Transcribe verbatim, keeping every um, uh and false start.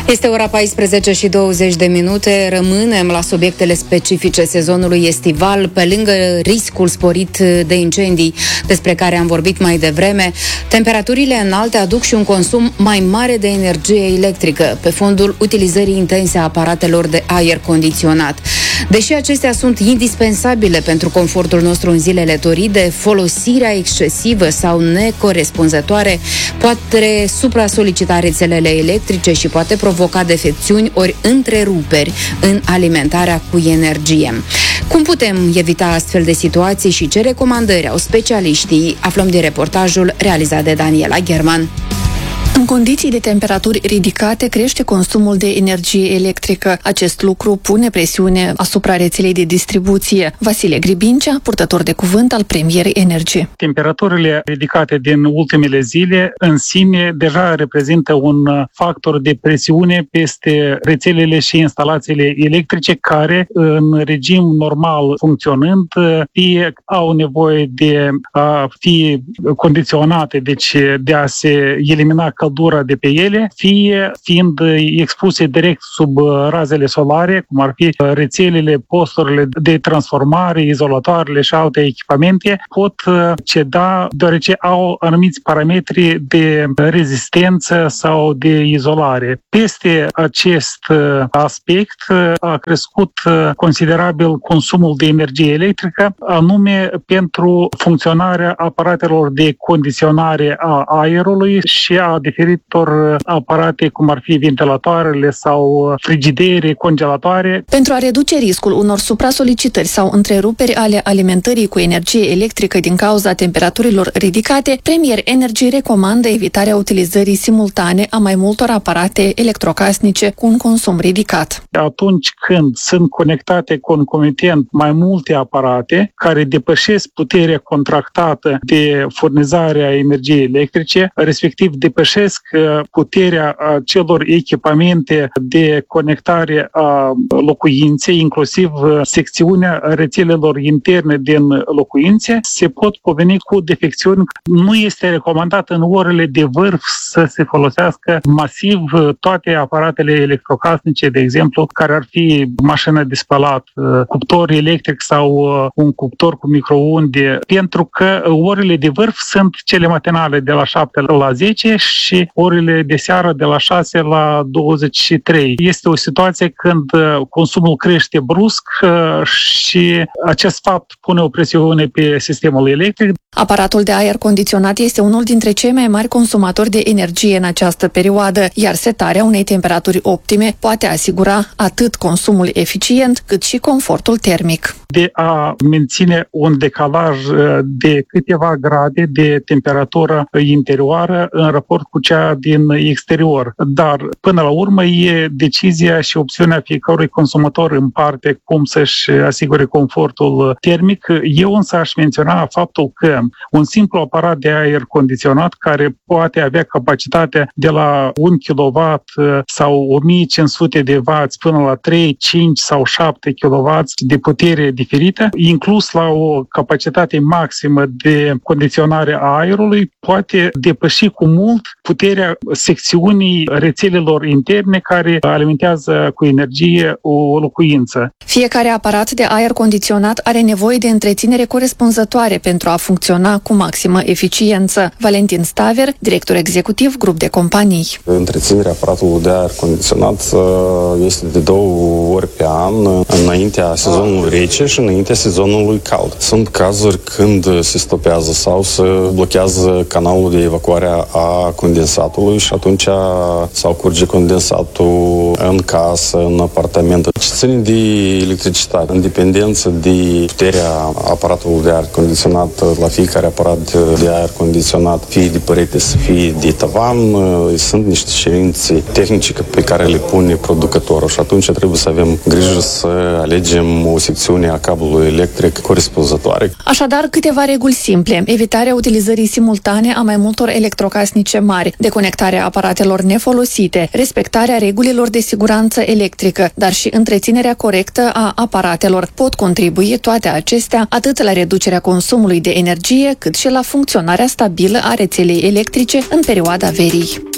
Este ora paisprezece și douăzeci de minute. Rămânem la subiectele specifice sezonului estival, pe lângă riscul sporit de incendii despre care am vorbit mai devreme. Temperaturile înalte aduc și un consum mai mare de energie electrică pe fondul utilizării intense a aparatelor de aer condiționat. Deși acestea sunt indispensabile pentru confortul nostru în zilele toride, folosirea excesivă sau necorespunzătoare poate supra-solicita rețelele electrice și poate provoca defecțiuni ori întreruperi în alimentarea cu energie. Cum putem evita astfel de situații și ce recomandări au specialiștii? Aflăm din reportajul realizat de Daniela German. În condiții de temperaturi ridicate crește consumul de energie electrică. Acest lucru pune presiune asupra rețelei de distribuție. Vasile Gribincea, purtător de cuvânt al Premier Energy. Temperaturile ridicate din ultimele zile în sine deja reprezintă un factor de presiune peste rețelele și instalațiile electrice care, în regim normal funcționând, fie au nevoie de a fi condiționate, deci de a se elimina căldura de pe ele, fie fiind expuse direct sub razele solare, cum ar fi rețelele, posturile de transformare, izolatoarele și alte echipamente, pot ceda deoarece au anumiți parametri de rezistență sau de izolare. Peste acest aspect a crescut considerabil consumul de energie electrică, anume pentru funcționarea aparatelor de condiționare a aerului și a diferitor aparate, cum ar fi ventilatoarele sau frigidere, congelatoare. Pentru a reduce riscul unor supra-solicitări sau întreruperi ale alimentării cu energie electrică din cauza temperaturilor ridicate, Premier Energy recomandă evitarea utilizării simultane a mai multor aparate electrocasnice cu un consum ridicat. Atunci când sunt conectate concomitent mai multe aparate care depășesc puterea contractată de furnizarea energiei electrice, respectiv depășesc puterea celor echipamente de conectare a locuinței, inclusiv secțiunea rețelelor interne din locuințe, se pot poveni cu defecțiuni. Nu este recomandat în orele de vârf să se folosească masiv toate aparatele electrocasnice, de exemplu, care ar fi mașină de spălat, cuptor electric sau un cuptor cu microunde, pentru că orele de vârf sunt cele matinale de la șapte la zece și orele de seară de la șase la douăzeci și trei. Este o situație când consumul crește brusc și acest fapt pune o presiune pe sistemul electric. Aparatul de aer condiționat este unul dintre cei mai mari consumatori de energie în această perioadă, iar setarea unei temperaturi optime poate asigura atât consumul eficient, cât și confortul termic. De a menține un decalaj de câteva grade de temperatură interioară în raport cu cea din exterior. Dar, până la urmă, e decizia și opțiunea fiecărui consumator în parte cum să-și asigure confortul termic. Eu însă aș menționa faptul că un simplu aparat de aer condiționat care poate avea capacitatea de la un kilowatt sau o mie cinci sute de watt până la trei, cinci sau șapte kilowatt de putere diferită, inclus la o capacitate maximă de condiționare a aerului, poate depăși cu mult puterea secțiunii rețelelor interne care alimentează cu energie o locuință. Fiecare aparat de aer condiționat are nevoie de întreținere corespunzătoare pentru a funcționa cu maximă eficiență. Valentin Staver, director executiv, grup de companii. Întreținerea aparatului de aer condiționat este de două ori pe an, înaintea sezonului rece și înaintea sezonului cald. Sunt cazuri când se stopează sau se blochează canalul de evacuare a condensatului și atunci sau curge condensatul în casă, în apartament. Ce ține de electricitate, în dependență de puterea aparatului de aer condiționat la fiecare aparat de aer condiționat, fie de perete, fie de tavan, sunt niște cerințe tehnice pe care le pune producătorul și atunci trebuie să avem grijă să alegem o secțiune a cablului electric corespunzătoare. Așadar, câteva reguli simple: evitarea utilizării simultane a mai multor electrocasnice mari, deconectarea aparatelor nefolosite, respectarea regulilor de siguranță electrică, dar și întreținerea corectă a aparatelor. Pot contribui toate acestea atât la reducerea consumului de energie, cât și la funcționarea stabilă a rețelei electrice în perioada verii.